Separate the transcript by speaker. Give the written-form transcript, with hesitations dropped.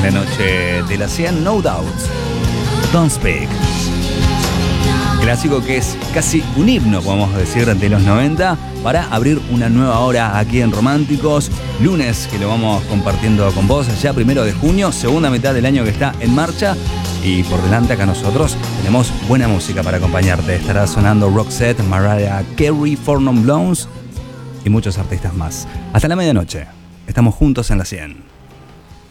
Speaker 1: En la noche de la 100, No Doubts, Don't Speak. Clásico que es casi un himno, podemos decir, de los 90, para abrir una nueva hora aquí en Románticos. Lunes que lo vamos compartiendo con vos, ya 1 de junio, segunda mitad del año que está en marcha. Y por delante acá nosotros tenemos buena música para acompañarte. Estará sonando Roxette, Mariah Carey, Four Non Blondes y muchos artistas más. Hasta la medianoche. Estamos juntos en la 100.